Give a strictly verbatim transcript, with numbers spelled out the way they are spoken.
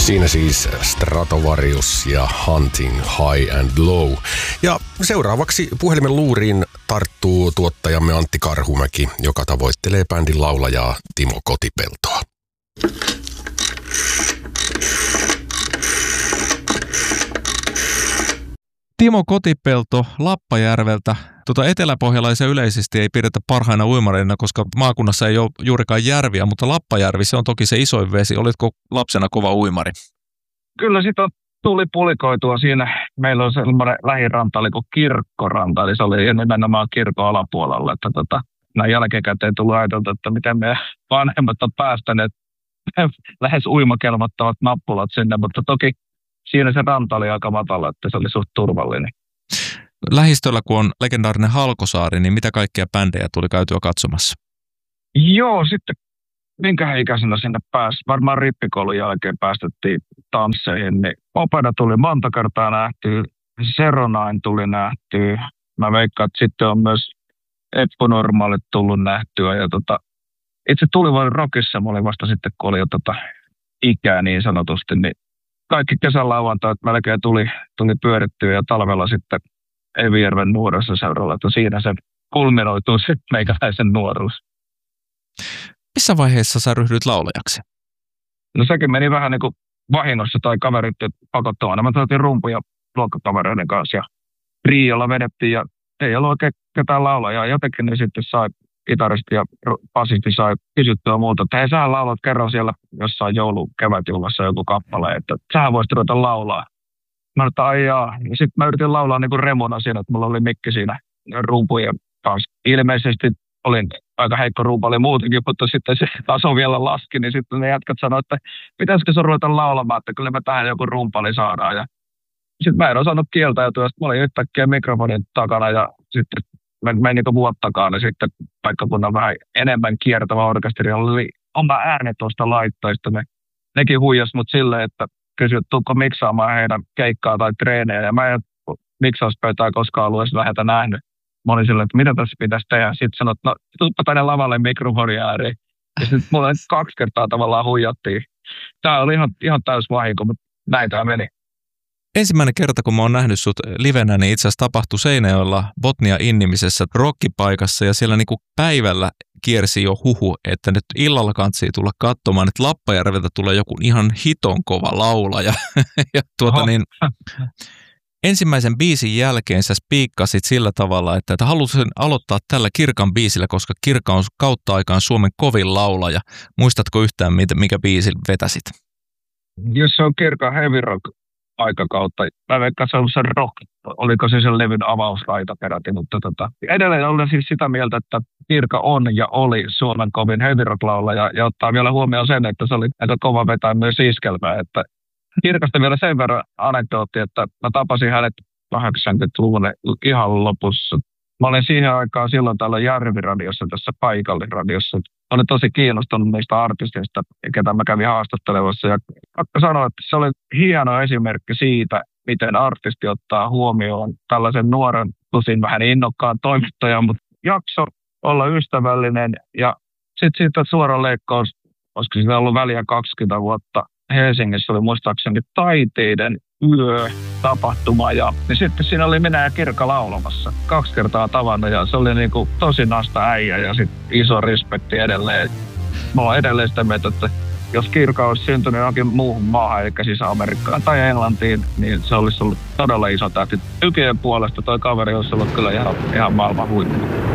Siinä siis Stratovarius ja Hunting High and Low. Ja seuraavaksi puhelimen luuriin tarttuu tuottajamme Antti Karhumäki, joka tavoittelee bändin laulajaa Timo Kotipeltoa. Timo Kotipelto Lappajärveltä. Tuota eteläpohjalaisia yleisesti ei pidetä parhaina uimareina, koska maakunnassa ei ole juurikaan järviä, mutta Lappajärvi, se on toki se isoin vesi. Olitko lapsena kova uimari? Kyllä sitä tuli pulikoitua siinä. Meillä on sellainen lähiranta, oli kuin Kirkkoranta, eli se oli nimenomaan kirkon alapuolella. Että tota, näin jälkikäteen tuli ajateltu, että miten meidän vanhemmat on päästäneet lähes uimakelvottavat nappulat sinne, mutta toki siinä se ranta oli aika matala, että se oli suht turvallinen. Lähistöllä, kun on legendaarinen Halkosaari, niin mitä kaikkia bändejä tuli käytyä katsomassa? Joo, sitten minkä ikäisenä sinne pääsi. Varmaan rippikoulun jälkeen päästettiin tansseihin, niin Opeda tuli monta kertaa nähtyä, Seronain tuli nähtyä. Mä veikkaan, että sitten on myös Epponormaalit tullut nähtyä. Ja tota, itse Tulivuoren Rockissa, mä olin vasta sitten, kun oli jo tota ikää niin sanotusti, niin kaikki kesälauantaat melkein tuli, tuli pyörittyä ja talvella sitten Evijärven nuorassa seuralla, että siinä se kulminoituu sitten meikäläisen nuoruus. Missä vaiheessa sä ryhdyit laulajaksi? No sekin meni vähän niin kuin vahingossa tai kaverit pakottamaan. Me saatiin rumpuja luokkakavereiden kanssa ja Riolla vedettiin ja ei ollut oikein ketään laulajaa. Jotenkin ne sitten sai kitaristi ja basisti sai kysyttyä muuta, että hei, sähän laulat kerran siellä jossain joulu kevätjuhlassa joku kappale, että sähän voisit ruveta laulaa. Mä sanoin, että ai jaa. Ja sitten mä yritin laulaa niin kuin remona siinä, että mulla oli mikki siinä rumpujen kanssa. Ilmeisesti olin aika heikko rumpali muutenkin, mutta sitten se taso vielä laski, niin sitten ne jätkät sanoivat, että pitäisikö se ruveta laulamaan, että kyllä me tähän joku rumpali saadaan. Ja sitten mä en osannut kieltäytyä, sitten mä olin yhtäkkiä mikrofonin takana ja sitten meni niin vuottakaan, niin sitten paikkakunnan vähän enemmän kiertävä orkesteri oli oma ääni tuosta laitteista. Ne, nekin huijas mut silleen, että kysyivät, tuutko miksaamaan heidän keikkaa tai treenejä. Ja mä en miksauspöytää koskaan ollut edes lähetä nähnyt. Mä olin silleen, että mitä tässä pitäisi tehdä. Sitten sanoin, että no tuutpa tänne lavalle mikrofonin ääreen. Ja sitten mulla kaksi kertaa tavallaan huijattiin. Tää oli ihan, ihan täys vahinko, mutta näin tää meni. Ensimmäinen kerta, kun mä oon nähnyt sut livenä, niin itse asiassa tapahtui Seinäjoella Botnia Innimisessä rockipaikassa ja siellä niinku päivällä kiersi jo huhu, että nyt illalla kantsii tulla katsomaan, että Lappajärveltä tulee joku ihan hiton kova laulaja. ja tuota niin, ensimmäisen biisin jälkeen sä spiikkasit sillä tavalla, että, että halusin aloittaa tällä Kirkan biisillä, koska Kirka on kautta aikaan Suomen kovin laulaja. Muistatko yhtään, mikä biisi vetäsit? Jos se on Kirkan heavy rock aikakautta. Mä veikkaan, se on se rock. Oliko se sen levyn avausraita peräti, mutta tota, edelleen olen siis sitä mieltä, että Kirka on ja oli Suomen kovin heavy rock-laulaja ja ottaa vielä huomioon sen, että se oli aika kova vetää myös iskelmää, että Kirkasta vielä sen verran anekdootti, että mä tapasin hänet kahdeksankymmentäluvun ihan lopussa. Mä olin siihen aikaan silloin täällä Järviradiossa, tässä paikallisradiossa. Olin tosi kiinnostunut niistä artisteista, ketä mä kävin haastattelevassa. Ja sanoin, että se oli hieno esimerkki siitä, miten artisti ottaa huomioon tällaisen nuoren, tosin vähän innokkaan toimittajan, mutta jakso olla ystävällinen. Ja sitten siitä suora leikkaus, olisiko sitä ollut väliä kaksikymmentä vuotta, Helsingissä oli muistaakseni taiteiden yö tapahtuma ja niin sitten siinä oli minä ja Kirka laulamassa. Kaksi kertaa tavannut ja se oli niinku tosi nasta äijä ja sitten iso respekti edelleen. Mä oon edelleen sitä mieltä, että jos Kirka olisi syntynyt johonkin muuhun maahan, eli siis Amerikkaan tai Englantiin, niin se olisi ollut todella iso tähti. Tykien puolesta toi kaveri olisi ollut kyllä ihan, ihan maailman huippu.